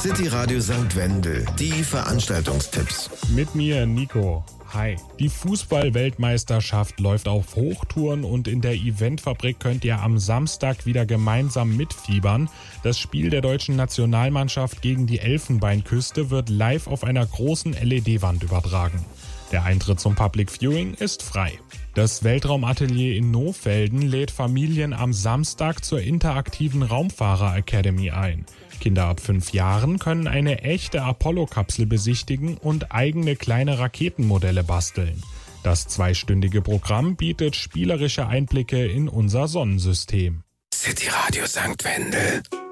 City Radio St. Wendel, die Veranstaltungstipps. Mit mir, Nico. Hi. Die Fußball-Weltmeisterschaft läuft auf Hochtouren und in der Eventfabrik könnt ihr am Samstag wieder gemeinsam mitfiebern. Das Spiel der deutschen Nationalmannschaft gegen die Elfenbeinküste wird live auf einer großen LED-Wand übertragen. Der Eintritt zum Public Viewing ist frei. Das Weltraumatelier in Nohfelden lädt Familien am Samstag zur interaktiven Raumfahrer Academy ein. Kinder ab 5 Jahren können eine echte Apollo-Kapsel besichtigen und eigene kleine Raketenmodelle basteln. Das 2-stündige Programm bietet spielerische Einblicke in unser Sonnensystem. City Radio St. Wendel.